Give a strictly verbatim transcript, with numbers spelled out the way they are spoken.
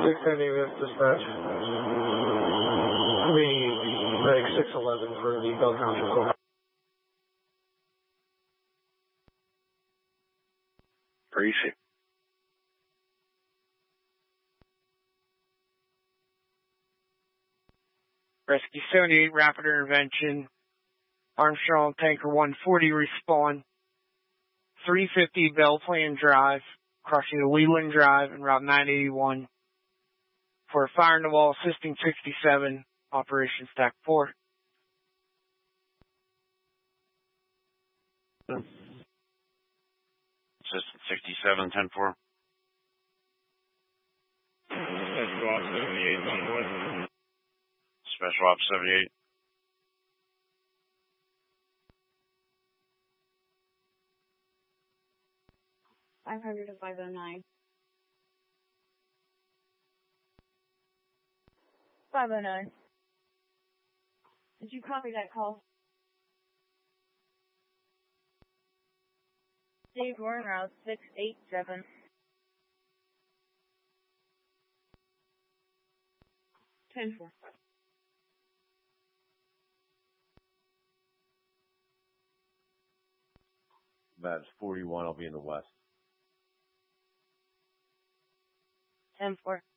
six seventy with dispatch. We make six eleven for the Bell Township Corps. Appreciate it. Rescue seventy-eight, rapid intervention. Armstrong Tanker one forty, respond. three fifty Bell Plan Drive, crossing the Leland Drive and Route nine eighty-one. For a fire in the wall, assisting sixty-seven, Operation Stack four. Assistant sixty-seven, ten four. Special Ops seventy-eight on the west. Special Ops seventy-eight. five hundred to five oh nine. five oh nine. Did you copy that call? Dave Warren, Route six eight seven. ten four. That's forty-one. I'll be in the west. ten four.